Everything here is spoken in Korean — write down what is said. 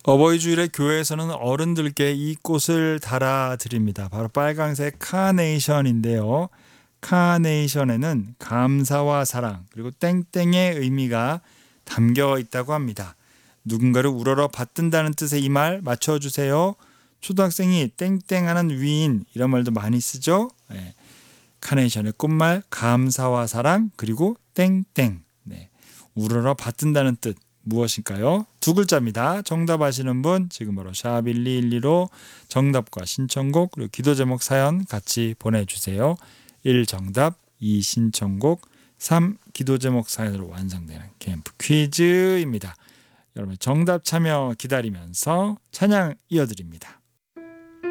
어버이 주일에 교회에서는 어른들께 이 꽃을 달아드립니다. 바로 빨강색 카네이션인데요. 카네이션에는 감사와 사랑 그리고 땡땡의 의미가 담겨 있다고 합니다. 누군가를 우러러 받든다는 뜻의 이 말 맞춰주세요. 초등학생이 땡땡하는 위인 이런 말도 많이 쓰죠. 네. 카네이션의 꽃말 감사와 사랑 그리고 땡땡. 네. 우러러 받든다는 뜻 무엇일까요? 두 글자입니다. 정답 아시는 분 지금 바로 샵 1212로 정답과 신청곡 그리고 기도 제목 사연 같이 보내주세요. 1. 정답, 2. 신청곡, 3. 기도 제목 사연으로 완성되는 캠프 퀴즈입니다. 여러분 정답 참여 기다리면서 찬양 이어드립니다.